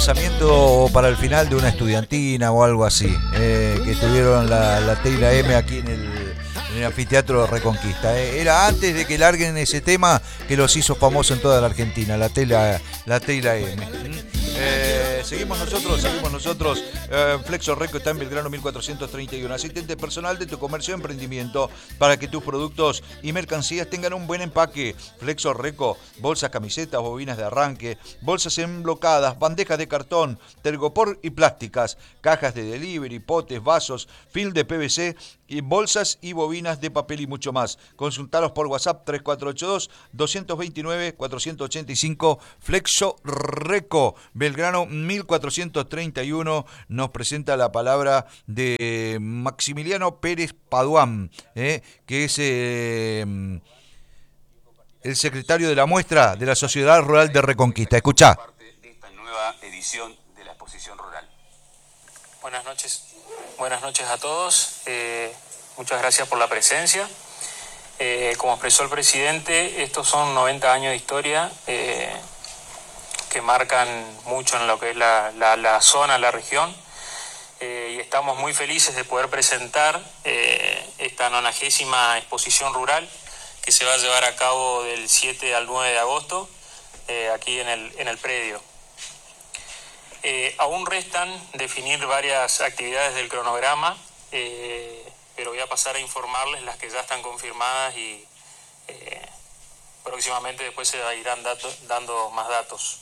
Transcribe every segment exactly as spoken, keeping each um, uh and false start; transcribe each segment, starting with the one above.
lanzamiento para el final de una estudiantina o algo así, eh, que tuvieron la, la Teila M aquí en el, en el anfiteatro Reconquista. Eh. Era antes de que larguen ese tema que los hizo famosos en toda la Argentina, la Teila, la Teila M. Eh, seguimos nosotros, seguimos nosotros. Eh, Flexo Reco está en Belgrano mil cuatrocientos treinta y uno. Asistente personal de tu comercio o emprendimiento para que tus productos y mercancías tengan un buen empaque. Flexo Reco, bolsas, camisetas, bobinas de arranque, bolsas emblocadas, bandejas de cartón, tergopor y plásticas, cajas de delivery, potes, vasos, film de P V C, y bolsas y bobinas de papel y mucho más. Consultaros por WhatsApp tres cuatro ocho dos, dos dos nueve, cuatro ocho cinco. Flexo Reco, Belgrano mil cuatrocientos treinta y uno. Nos presenta la palabra de Maximiliano Pérez Paduán, eh, que es eh, el secretario de la muestra de la Sociedad Rural de Reconquista. Escuchá. De esta nueva edición de la exposición rural. Buenas noches, buenas noches a todos. Eh, muchas gracias por la presencia. Eh, como expresó el presidente, estos son noventa años de historia eh, que marcan mucho en lo que es la, la, la zona, la región. Eh, y estamos muy felices de poder presentar eh, esta nonagésima exposición rural que se va a llevar a cabo del siete al nueve de agosto eh, aquí en el, en el predio. Eh, aún restan definir varias actividades del cronograma, eh, pero voy a pasar a informarles las que ya están confirmadas y eh, próximamente después se irán dato, dando más datos.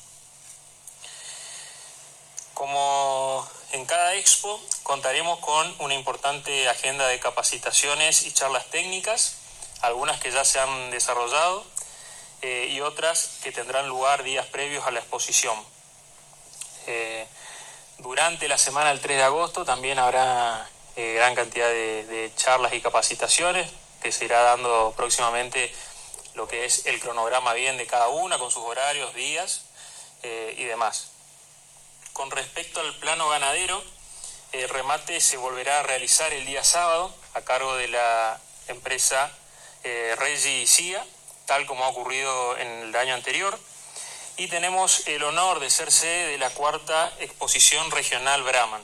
Como en cada expo, contaremos con una importante agenda de capacitaciones y charlas técnicas, algunas que ya se han desarrollado eh, y otras que tendrán lugar días previos a la exposición. Eh, durante la semana del tres de agosto también habrá eh, gran cantidad de, de charlas y capacitaciones que se irá dando próximamente lo que es el cronograma bien de cada una con sus horarios, días eh, y demás. Con respecto al plano ganadero, el remate se volverá a realizar el día sábado a cargo de la empresa eh, Regi C I A, tal como ha ocurrido en el año anterior. Y tenemos el honor de ser sede de la cuarta exposición regional Brahman.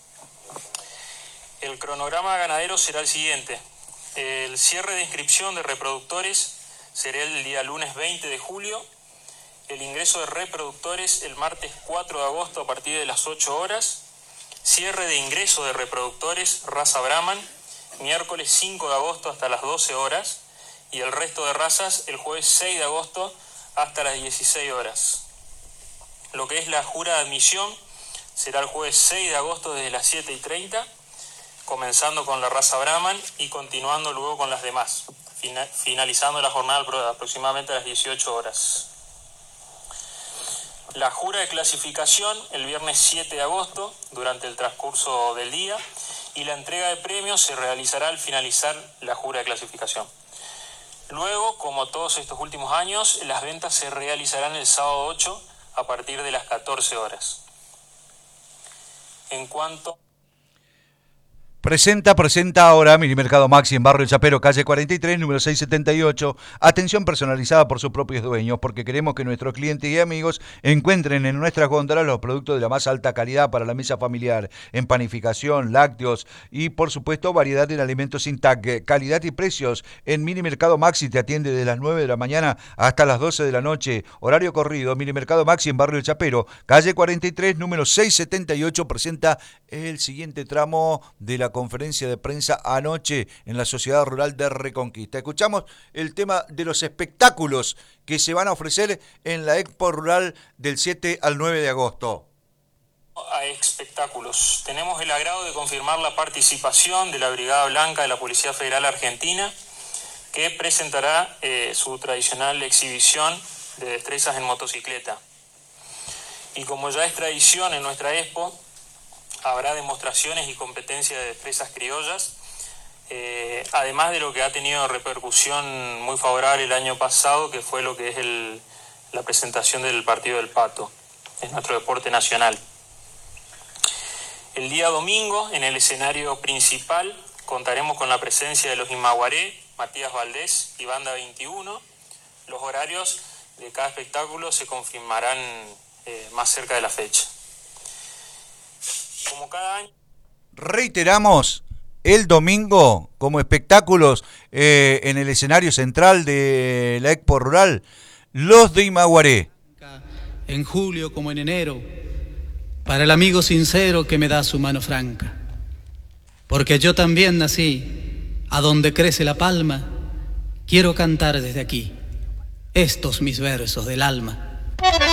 El cronograma ganadero será el siguiente. El cierre de inscripción de reproductores será el día lunes veinte de julio. El ingreso de reproductores el martes cuatro de agosto a partir de las ocho horas. Cierre de ingreso de reproductores raza Brahman, miércoles cinco de agosto hasta las doce horas. Y el resto de razas el jueves seis de agosto hasta las dieciséis horas. Lo que es la jura de admisión será el jueves seis de agosto desde las siete y treinta, comenzando con la raza Brahman y continuando luego con las demás, finalizando la jornada aproximadamente a las dieciocho horas. La jura de clasificación el viernes siete de agosto durante el transcurso del día y la entrega de premios se realizará al finalizar la jura de clasificación. Luego, como todos estos últimos años, las ventas se realizarán el sábado ocho a partir de las catorce horas. En cuanto... Presenta, presenta ahora Minimercado Maxi en Barrio El Chapero, calle cuarenta y tres, número seiscientos setenta y ocho. Atención personalizada por sus propios dueños, porque queremos que nuestros clientes y amigos encuentren en nuestras góndolas los productos de la más alta calidad para la mesa familiar, en panificación, lácteos y, por supuesto, variedad en alimentos sin tag, calidad y precios. En Minimercado Maxi te atiende desde las nueve de la mañana hasta las doce de la noche. Horario corrido, Minimercado Maxi en Barrio El Chapero, calle cuarenta y tres, número seiscientos setenta y ocho. Presenta el siguiente tramo de la conferencia de prensa anoche en la Sociedad Rural de Reconquista. Escuchamos el tema de los espectáculos que se van a ofrecer en la Expo Rural del siete al nueve de agosto. A espectáculos. Tenemos el agrado de confirmar la participación de la Brigada Blanca de la Policía Federal Argentina, que presentará eh, su tradicional exhibición de destrezas en motocicleta. Y como ya es tradición en nuestra Expo, habrá demostraciones y competencias de destrezas criollas, eh, además de lo que ha tenido repercusión muy favorable el año pasado, que fue lo que es el, la presentación del Partido del Pato, es nuestro deporte nacional. El día domingo, en el escenario principal, contaremos con la presencia de los Imaguaré, Matías Valdés y Banda veintiuno. Los horarios de cada espectáculo se confirmarán eh, más cerca de la fecha. como cada año. Reiteramos, el domingo, como espectáculos eh, en el escenario central de la Expo Rural, los de Imaguaré. En julio como en enero, para el amigo sincero que me da su mano franca. Porque yo también nací, a donde crece la palma, quiero cantar desde aquí estos mis versos del alma.